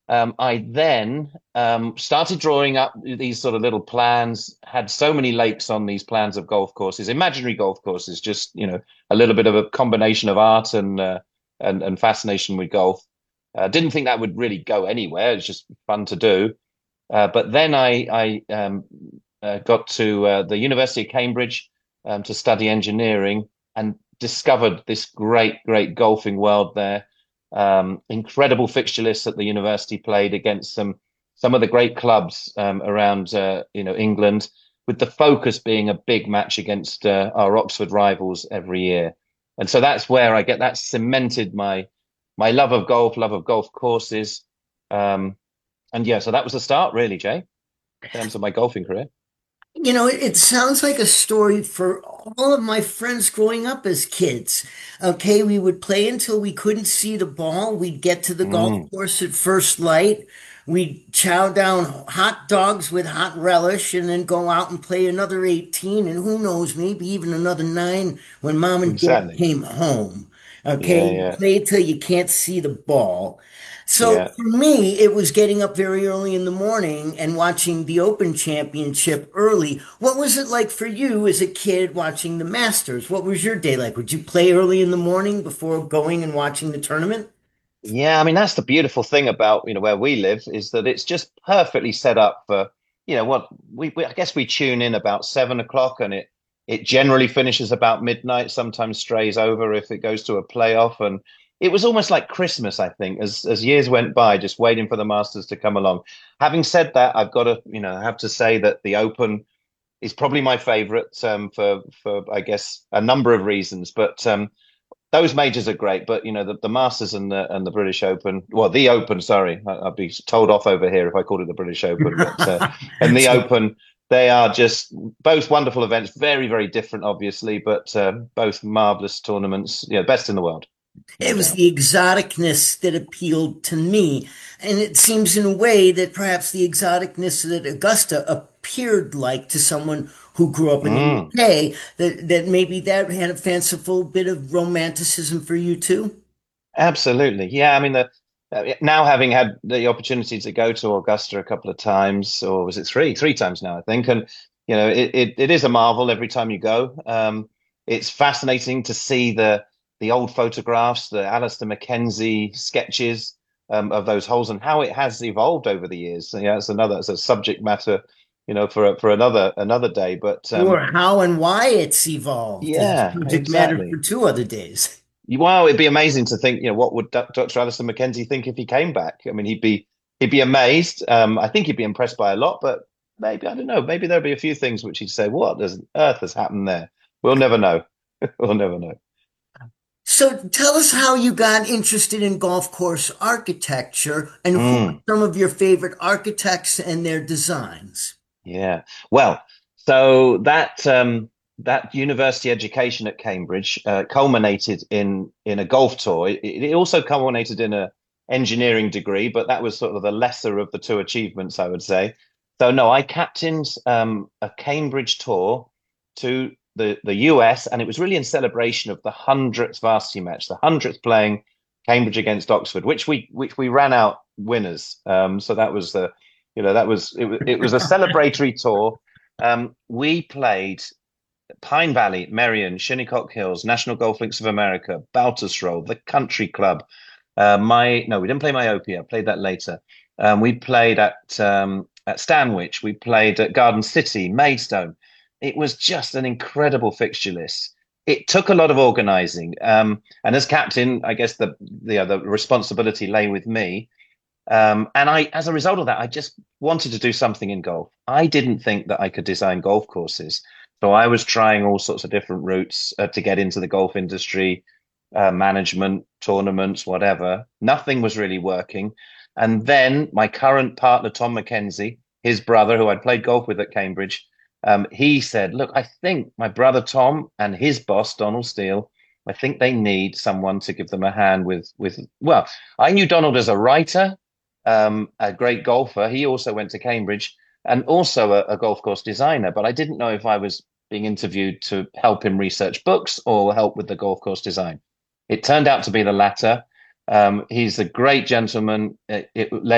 I then started drawing up these sort of little plans, had so many lakes on these plans of golf courses, imaginary golf courses, just, a little bit of a combination of art and fascination with golf. Didn't think that would really go anywhere. It's just fun to do. But then I got to the University of Cambridge to study engineering and discovered this great golfing world there. Incredible fixture lists at the university, played against some of the great clubs around England, with the focus being a big match against our Oxford rivals every year. And so that's where I get that cemented my love of golf, love of golf courses. And yeah, so that was the start, really, Jay, in terms of my golfing career. It sounds like a story for all of my friends growing up as kids. Okay, we would play until we couldn't see the ball. We'd get to the golf Mm, course at first light. We'd chow down hot dogs with hot relish and then go out and play another 18 and who knows, maybe even another nine when mom and dad exactly. came home. Yeah, Okay, yeah, play till you can't see the ball. So yeah. for me, it was getting up very early in the morning and watching the Open Championship early. What was it like for you as a kid watching the Masters? What was your day like? Would you play early in the morning before going and watching the tournament? Yeah, I mean that's the beautiful thing about where we live is that it's just perfectly set up for what we I guess we tune in about 7 o'clock and it generally finishes about midnight. Sometimes strays over if it goes to a playoff, and it was almost like Christmas, I think, as years went by, just waiting for the Masters to come along. Having said that, I've got to have to say that the Open is probably my favorite for I guess a number of reasons, but. Those majors are great, but the Masters and the British Open. Well, the Open. Sorry, I'd be told off over here if I called it the British Open. But and the So Open, they are just both wonderful events. Very different, obviously, but both marvelous tournaments. Yeah, best in the world, no it was doubt. the exoticness that appealed to me. And it seems in a way that perhaps the exoticness that Augusta appeared like to someone who grew up in the Mm, UK, that maybe that had a fanciful bit of romanticism for you too. absolutely. Yeah, I mean now having had the opportunity to go to Augusta a couple of times, or was it three times now, I think, and it is a marvel every time you go. It's fascinating to see the old photographs, the Alistair Mackenzie sketches of those holes and how it has evolved over the years. So, yeah, it's a subject matter, for another day. But Or how and why it's evolved is yeah, subject matter for exactly. two other days. Wow, it'd be amazing to think, what would Dr. Alistair Mackenzie think if he came back? I mean, he'd be amazed. I think he'd be impressed by a lot, but maybe, I don't know, maybe there'll be a few things which he'd say, what does earth has happened there? We'll never know. We'll never know. So tell us how you got interested in golf course architecture and who are Mm, some of your favorite architects and their designs. yeah. Well, so that university education at Cambridge culminated in a golf tour. It also culminated in a engineering degree, but that was sort of the lesser of the two achievements, I would say. So no, I captained a Cambridge tour to the US, and it was really in celebration of the 100th varsity match, the 100th playing Cambridge against Oxford, which we ran out winners. So that was it was a celebratory tour. We played Pine Valley, Merion, Shinnecock Hills, National Golf Links of America, Baltusrol, the Country Club. My no, we didn't play Myopia. Played that later. We played at Stanwich. We played at Garden City, Maidstone. It was just an incredible fixture list. It took a lot of organising, and as captain, I guess the responsibility lay with me. And as a result of that, I just wanted to do something in golf. I didn't think that I could design golf courses. So I was trying all sorts of different routes to get into the golf industry, management, tournaments, whatever. Nothing was really working. And then my current partner, Tom Mackenzie, his brother, who I'd played golf with at Cambridge, he said, "Look, I think my brother Tom and his boss, Donald Steele, I think they need someone to give them a hand well, I knew Donald as a writer, a great golfer. He also went to Cambridge and also a golf course designer, but I didn't know if I was being interviewed to help him research books or help with the golf course design. It turned out to be the latter. He's a great gentleman. It led